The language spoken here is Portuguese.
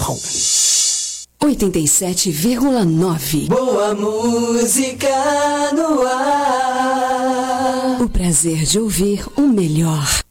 87,9. Boa música no ar. O prazer de ouvir o melhor.